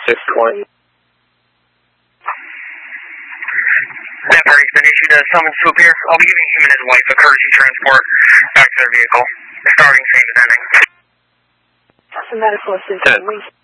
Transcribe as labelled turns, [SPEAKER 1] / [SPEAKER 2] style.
[SPEAKER 1] 620.
[SPEAKER 2] That party's been issued a summons to appear. I'll be giving him and his wife a courtesy transport back to their vehicle, starting same as ending.
[SPEAKER 1] Medical assistant.